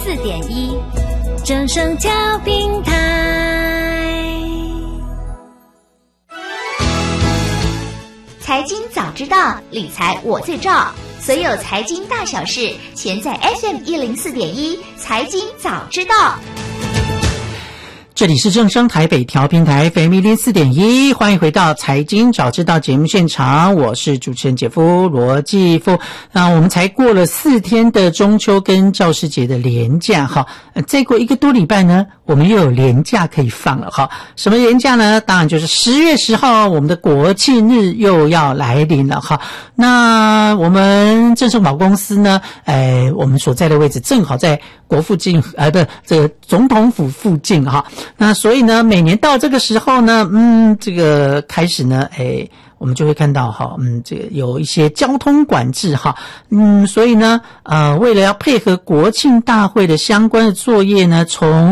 104.1正声调频台。 财经早知道，理财我最照。所有财经大小事，全在 FM104.1财经早知道。 这里是正声台北调频台 FM104.1，欢迎回到财经早知道节目现场，我是主持人姐夫罗继富。那我们才过了4天的中秋跟教师节的连假哈，再过1个多礼拜呢，我们又有连假可以放了哈。什么连假呢？当然就是10月10号我们的国庆日又要来临了哈。那我们正声广播公司呢，我们所在的位置正好在国附近，这个总统府附近哈。那所以呢，每年到这个时候呢，这个开始呢，我们就会看到哈，这个有一些交通管制哈，所以呢，为了要配合国庆大会的相关的作业呢，从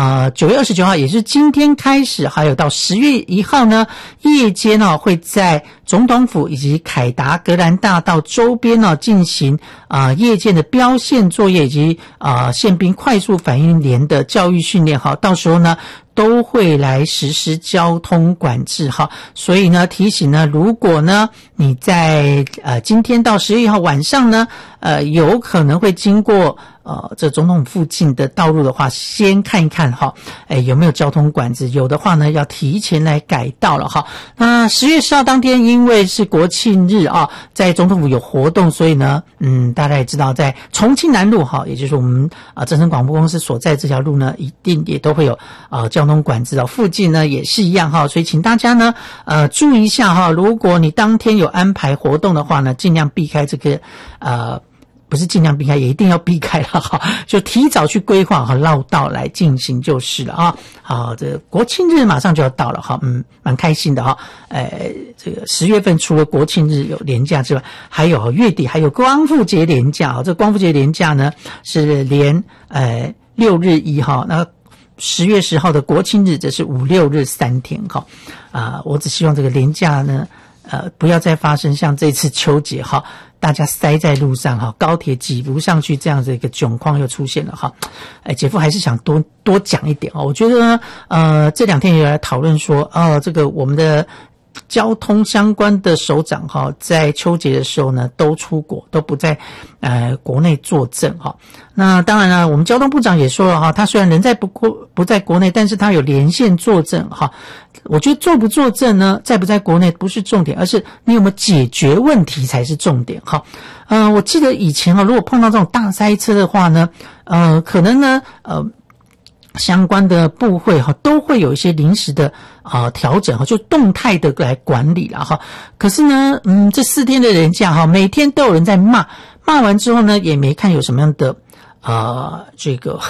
9月29号，也是今天开始，还有到10月1号呢，夜间呢会在总统府以及凯达格兰大道周边呢进行夜间的标线作业以及宪兵快速反应连的教育训练哈，到时候呢都会来实施交通管制哈，所以呢提醒呢，如果呢你在今天到10月1号晚上呢有可能会经过这总统附近的道路的话，先看一看哈，有没有交通管制，有的话呢要提前来改道了哈。那10月10号当天因为是国庆日啊，在总统府有活动，所以呢大家也知道在重庆南路哈，也就是我们正声广播公司所在这条路呢，一定也都会有交通管制，附近呢也是一样哈，所以请大家呢注意一下哈，如果你当天有安排活动的话呢，尽量避开这个不是尽量避开，也一定要避开了哈，就提早去规划和绕道来进行就是了啊。好，这个国庆日马上就要到了哈，蛮开心的哈。这个10月份除了国庆日有连假之外，还有月底还有光复节连假啊。这光复节连假呢是连6日1号，那10月10号的国庆日这是5、6日3天哈。我只希望这个连假呢不要再发生像这次秋节哈，大家塞在路上哈，高铁挤不上去这样子一个窘况又出现了哈。姐夫还是想多讲一点哦。我觉得呢这2天也有来讨论说这个我们的交通相关的首长哈，在秋节的时候呢都出国，都不在国内作证哈。那当然了，我们交通部长也说了哈，他虽然人不在国内，但是他有连线作证哈。我觉得做不作证呢，在不在国内不是重点，而是你有没有解决问题才是重点哈。我记得以前如果碰到这种大塞车的话呢，可能呢相关的部会都会有一些临时的调整就动态的来管理了哈。可是呢这4天的连假每天都有人在骂完之后呢，也没看有什么样的这个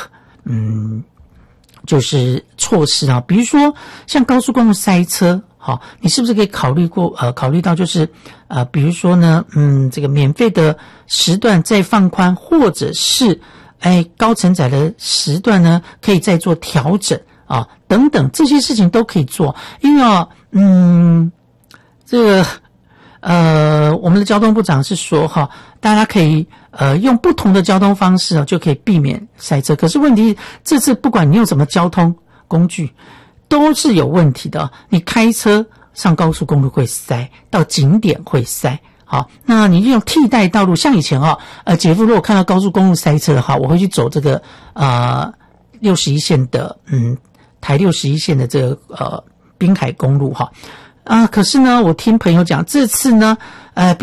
就是措施比如说像高速公路塞车你是不是可以考虑到就是比如说呢这个免费的时段再放宽，或者是高承载的时段呢可以再做调整等等，这些事情都可以做。因为这个我们的交通部长是说大家可以用不同的交通方式就可以避免塞车。可是问题，这次不管你用什么交通工具都是有问题的。你开车上高速公路会塞，到景点会塞。好，那你用替代道路，像以前姐夫如果看到高速公路塞车的话，我会去走这个61线的台61线的这个滨海公路可是呢我听朋友讲，这次呢